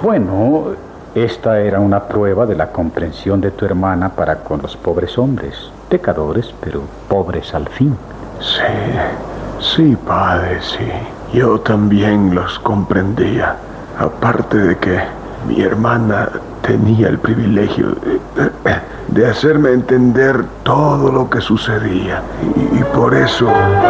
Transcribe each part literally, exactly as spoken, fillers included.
Bueno, esta era una prueba de la comprensión de tu hermana para con los pobres hombres, pecadores, pero pobres al fin. Sí, sí, padre, sí. Yo también los comprendía. Aparte de que mi hermana tenía el privilegio de, de hacerme entender todo lo que sucedía. Y, y por eso...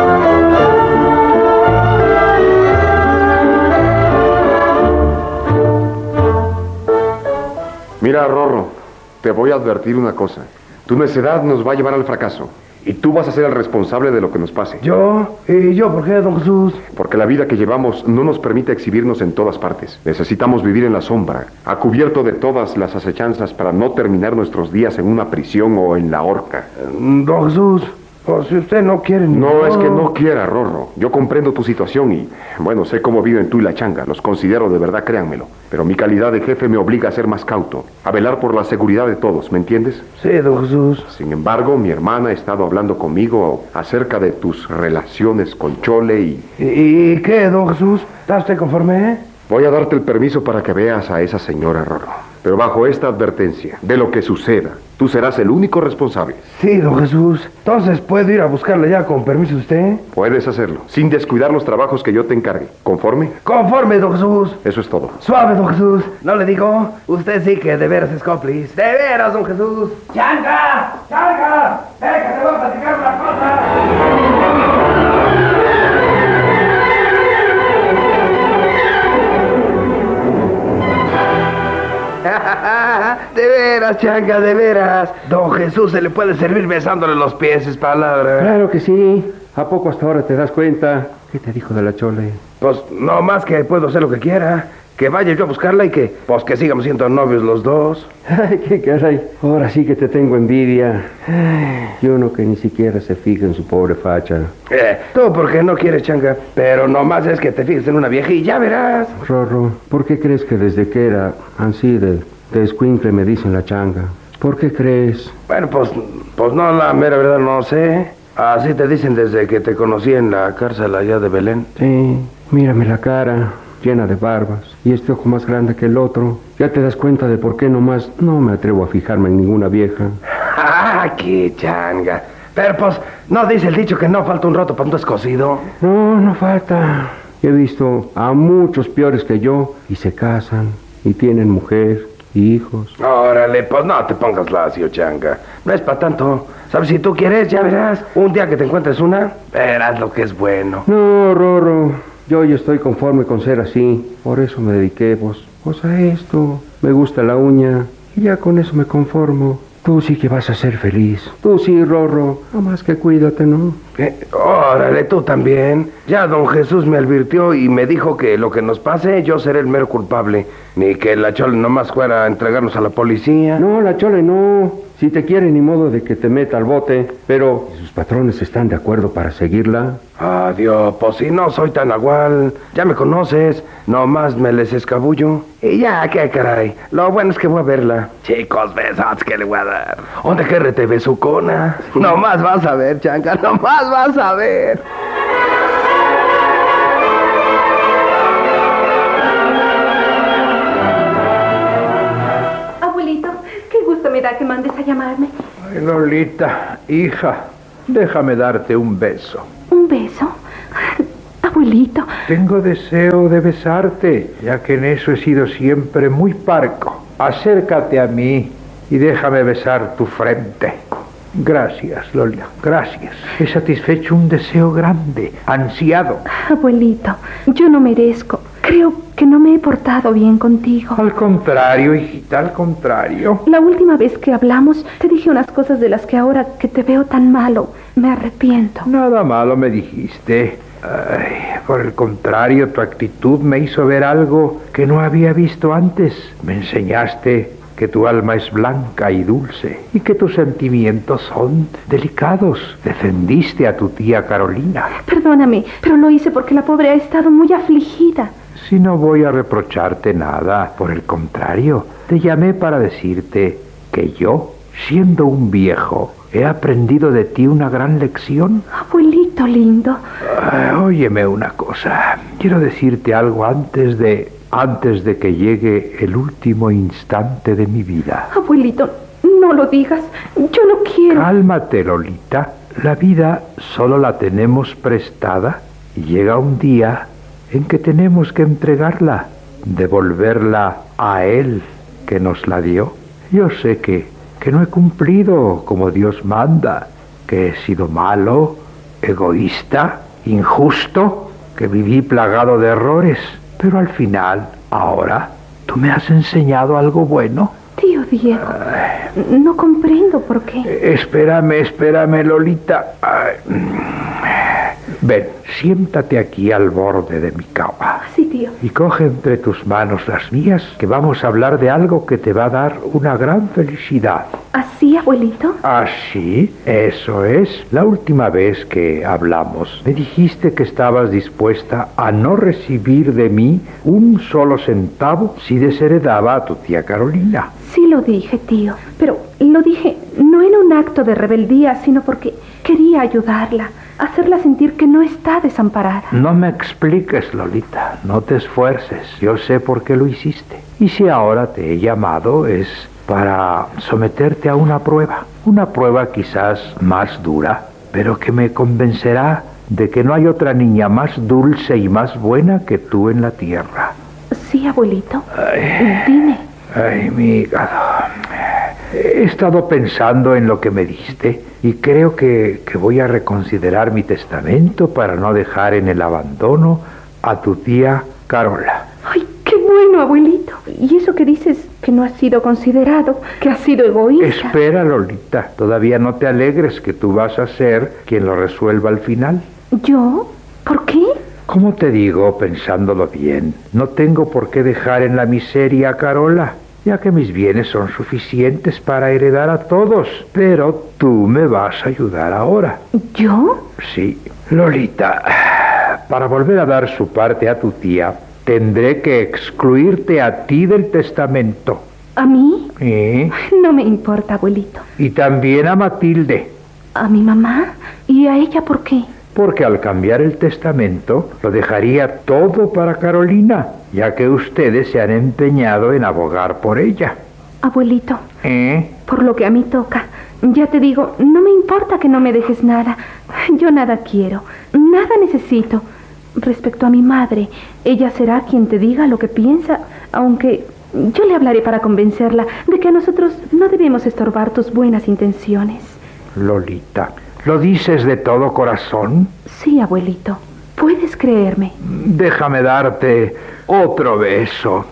Mira, Rorro, te voy a advertir una cosa. Tu necedad nos va a llevar al fracaso. Y tú vas a ser el responsable de lo que nos pase. ¿Yo? ¿Y yo por qué, don Jesús? Porque la vida que llevamos no nos permite exhibirnos en todas partes. Necesitamos vivir en la sombra, a cubierto de todas las acechanzas para no terminar nuestros días en una prisión o en la horca. Don Jesús, pues si usted no quiere... Ni... No, es que no quiera, Rorro. Yo comprendo tu situación y, bueno, sé cómo viven tú y la changa. Los considero de verdad, créanmelo. Pero mi calidad de jefe me obliga a ser más cauto, a velar por la seguridad de todos, ¿me entiendes? Sí, don Jesús. Sin embargo, mi hermana ha estado hablando conmigo acerca de tus relaciones con Chole y... ¿Y, y qué, don Jesús? ¿Está usted conforme, eh? Voy a darte el permiso para que veas a esa señora, Rorro. Pero bajo esta advertencia, de lo que suceda, tú serás el único responsable. Sí, don Jesús. Entonces, ¿puedo ir a buscarla ya con permiso de usted? Puedes hacerlo, sin descuidar los trabajos que yo te encargue. ¿Conforme? Conforme, don Jesús. Eso es todo. Suave, don Jesús. No le digo, usted sí que de veras es cómplice. De veras, don Jesús. ¡Changa! ¡Changa! ¡Ven que te voy a platicar una cosa! De veras, Changa, de veras. Don Jesús se le puede servir besándole los pies, es palabra. Claro que sí. ¿A poco hasta ahora te das cuenta? ¿Qué te dijo de la Chole? Pues no más que puedo hacer lo que quiera. Que vaya yo a buscarla y que, pues que sigamos siendo novios los dos. Ay, qué caray. Ahora sí que te tengo envidia. Ay, y uno que ni siquiera se fija en su pobre facha. Eh, tú porque no quieres, Changa. Pero nomás es que te fijes en una vieja y ya verás. Rorro, ¿por qué crees que desde que era así de, de escuincle me dicen la changa? ¿Por qué crees? Bueno, pues, pues no, la mera verdad no sé. Así te dicen desde que te conocí en la cárcel allá de Belén. Sí, mírame la cara, llena de barbas, y este ojo más grande que el otro. Ya te das cuenta de por qué nomás no me atrevo a fijarme en ninguna vieja. ¡Ah, qué changa! Pero pues, ¿no dice el dicho que no falta un roto para un descosido? No, no falta. He visto a muchos peores que yo, y se casan, y tienen mujer, y hijos. Órale, pues no te pongas lacio, Changa. No es para tanto. ¿Sabes? Si tú quieres, ya verás. Un día que te encuentres una, verás lo que es bueno. No, Rorro. Yo ya estoy conforme con ser así. Por eso me dediqué, pues, pues a esto. Me gusta la uña. Y ya con eso me conformo. Tú sí que vas a ser feliz. Tú sí, Rorro. Nada más que cuídate, ¿no? Eh, órale, tú también. Ya don Jesús me advirtió y me dijo que lo que nos pase, yo seré el mero culpable. Ni que la Chole nomás fuera a entregarnos a la policía. No, la Chole no. Si te quiere, ni modo de que te meta al bote. Pero si sus patrones están de acuerdo para seguirla. Adiós, pues si no soy tan agual. Ya me conoces. Nomás me les escabullo. Y ya, qué caray. Lo bueno es que voy a verla. Chicos, besos que le voy a dar. ¿Dónde que te besucona? Nomás vas a ver, Changa. Nomás vas a ver. Me da que mandes a llamarme. Ay, Lolita, hija, déjame darte un beso. ¿Un beso? Abuelito. Tengo deseo de besarte, ya que en eso he sido siempre muy parco. Acércate a mí y déjame besar tu frente. Gracias, Lola, gracias. He satisfecho un deseo grande, ansiado. Abuelito, yo no merezco. Creo que no me he portado bien contigo. Al contrario, hijita, al contrario. La última vez que hablamos, te dije unas cosas de las que ahora que te veo tan malo, me arrepiento. Nada malo me dijiste. Ay, por el contrario, tu actitud me hizo ver algo que no había visto antes. Me enseñaste que tu alma es blanca y dulce y que tus sentimientos son delicados. Defendiste a tu tía Carolina. Perdóname, pero lo hice porque la pobre ha estado muy afligida. Si no voy a reprocharte nada, por el contrario, te llamé para decirte que yo, siendo un viejo, he aprendido de ti una gran lección. Abuelito lindo. Uh, óyeme una cosa, quiero decirte algo antes de... antes de que llegue el último instante de mi vida. Abuelito, no lo digas. Yo no quiero. Cálmate, Lolita. La vida solo la tenemos prestada y llega un día en que tenemos que entregarla, devolverla a Él que nos la dio. Yo sé que, que no he cumplido como Dios manda, que he sido malo, egoísta, injusto, que viví plagado de errores, pero al final, ahora, tú me has enseñado algo bueno. Tío Diego, Ay. no comprendo por qué. Eh, espérame, espérame, Lolita. Ay. Ven, siéntate aquí al borde de mi cama. Sí, tío. Y coge entre tus manos las mías, que vamos a hablar de algo que te va a dar una gran felicidad. ¿Así, abuelito? Así, eso es. La última vez que hablamos, me dijiste que estabas dispuesta a no recibir de mí un solo centavo si desheredaba a tu tía Carolina. Sí lo dije, tío, pero lo dije no en un acto de rebeldía, sino porque quería ayudarla, hacerla sentir que no está desamparada. No me expliques, Lolita, no te esfuerces, yo sé por qué lo hiciste. Y si ahora te he llamado es para someterte a una prueba, una prueba quizás más dura, pero que me convencerá de que no hay otra niña más dulce y más buena que tú en la tierra. Sí, abuelito. Ay. Dime. Ay, mi hígado. He estado pensando en lo que me diste y creo que, que voy a reconsiderar mi testamento para no dejar en el abandono a tu tía Carola. ¡Ay, qué bueno, abuelito! Y eso que dices que no ha sido considerado, que ha sido egoísta. Espera, Lolita, todavía no te alegres que tú vas a ser quien lo resuelva al final. ¿Yo? ¿Por qué? Como te digo, pensándolo bien, no tengo por qué dejar en la miseria a Carola, ya que mis bienes son suficientes para heredar a todos, pero tú me vas a ayudar ahora. ¿Yo? Sí. Lolita, para volver a dar su parte a tu tía, tendré que excluirte a ti del testamento. ¿A mí? ¿Eh? No me importa, abuelito. Y también a Matilde. ¿A mi mamá? ¿Y a ella por qué? Porque al cambiar el testamento lo dejaría todo para Carolina, ya que ustedes se han empeñado en abogar por ella. Abuelito, ¿Eh? por lo que a mí toca, ya te digo, no me importa que no me dejes nada. Yo nada quiero, nada necesito. Respecto a mi madre, ella será quien te diga lo que piensa, aunque yo le hablaré para convencerla de que a nosotros no debemos estorbar tus buenas intenciones. Lolita, ¿lo dices de todo corazón? Sí, abuelito, puedes creerme. Déjame darte otro beso.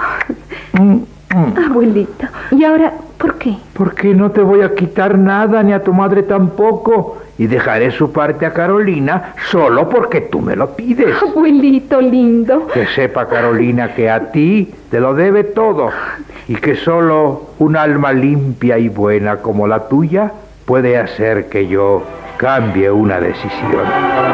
Abuelito, ¿y ahora por qué? Porque no te voy a quitar nada, ni a tu madre tampoco. Y dejaré su parte a Carolina solo porque tú me lo pides. Abuelito lindo. Que sepa Carolina que a ti te lo debe todo. Y que solo un alma limpia y buena como la tuya puede hacer que yo cambie una decisión.